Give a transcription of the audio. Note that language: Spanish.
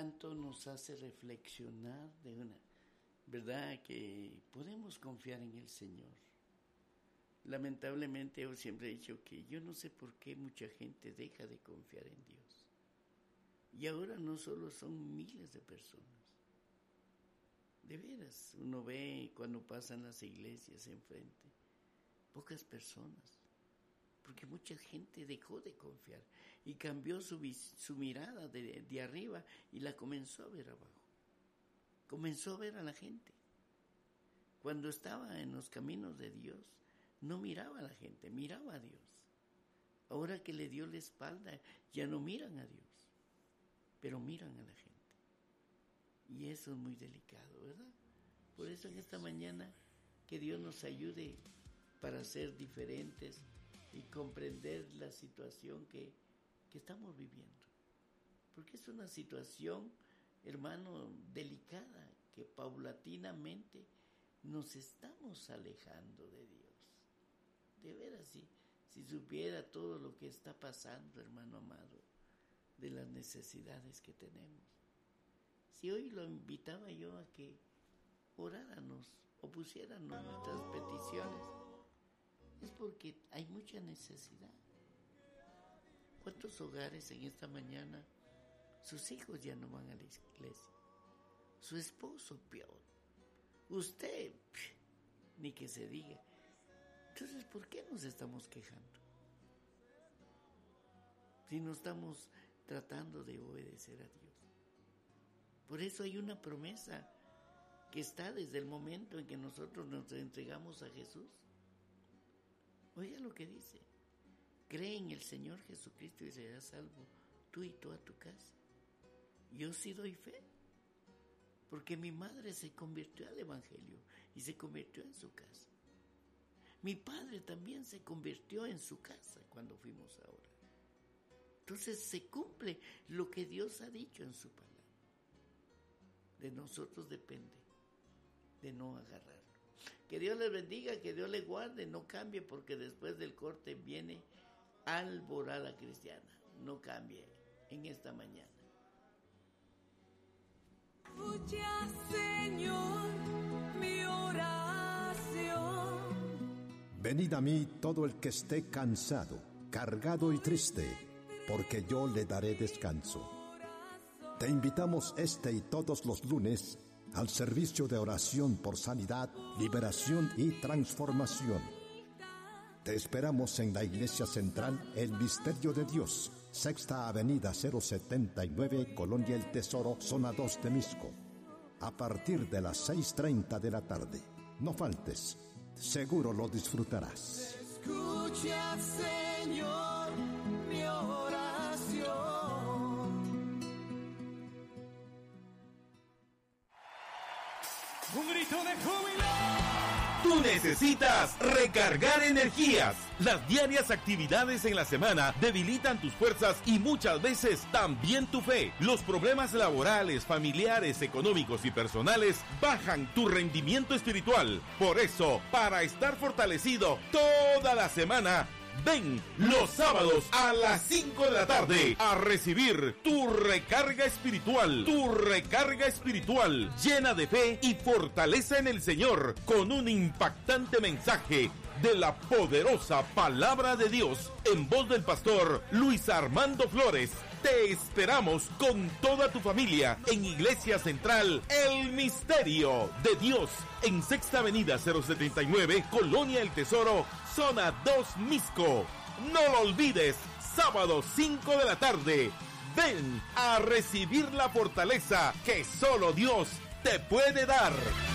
tanto nos hace reflexionar de una verdad que podemos confiar en el Señor. Lamentablemente yo siempre he dicho que yo no sé por qué mucha gente deja de confiar en Dios. Y ahora no solo son miles de personas. De veras, uno ve cuando pasan las iglesias enfrente, pocas personas, porque mucha gente dejó de confiar y cambió su mirada de arriba y la comenzó a ver abajo. Comenzó a ver a la gente. Cuando estaba en los caminos de Dios, no miraba a la gente, miraba a Dios. Ahora que le dio la espalda, ya no miran a Dios, pero miran a la gente. Y eso es muy delicado, ¿verdad? Por eso en esta mañana que Dios nos ayude para ser diferentes y comprender la situación que estamos viviendo. Porque es una situación, hermano, delicada, que paulatinamente nos estamos alejando de Dios. De veras, si supiera todo lo que está pasando, hermano amado, de las necesidades que tenemos. Si hoy lo invitaba yo a que oráramos o pusiéramos nuestras peticiones, es porque hay mucha necesidad. ¿Cuántos hogares en esta mañana sus hijos ya no van a la iglesia? Su esposo peor. Usted, ni que se diga. Entonces, ¿por qué nos estamos quejando? Si no estamos tratando de obedecer a Dios. Por eso hay una promesa que está desde el momento en que nosotros nos entregamos a Jesús. Oiga lo que dice: cree en el Señor Jesucristo y serás salvo, tú y toda tu casa. Yo sí doy fe, porque mi madre se convirtió al Evangelio y se convirtió en su casa. Mi padre también se convirtió en su casa cuando fuimos a orar. Entonces se cumple lo que Dios ha dicho en su palabra. De nosotros depende de no agarrarlo. Que Dios les bendiga, que Dios les guarde, no cambie, porque después del corte viene Alborada Cristiana. No cambie en esta mañana. Escucha, Señor, mi oración. Venid a mí todo el que esté cansado, cargado y triste, porque yo le daré descanso. Te invitamos este y todos los lunes al servicio de oración por sanidad, liberación y transformación. Te esperamos en la Iglesia Central El Misterio de Dios, Sexta Avenida 079, Colonia El Tesoro, Zona 2 de Misco. A partir de las 6:30 de la tarde. No faltes, seguro lo disfrutarás. Escucha, Señor, mi oración. ¡Un grito de júbilo! Tú necesitas recargar energías. Las diarias actividades en la semana debilitan tus fuerzas y muchas veces también tu fe. Los problemas laborales, familiares, económicos y personales bajan tu rendimiento espiritual. Por eso, para estar fortalecido toda la semana, ven los sábados a las 5 de la tarde a recibir tu recarga espiritual llena de fe y fortaleza en el Señor, con un impactante mensaje de la poderosa palabra de Dios en voz del pastor Luis Armando Flores. Te esperamos con toda tu familia en Iglesia Central El Misterio de Dios, en Sexta Avenida 079, Colonia El Tesoro, Zona 2 Misco. No lo olvides, sábado 5 de la tarde. Ven a recibir la fortaleza que solo Dios te puede dar.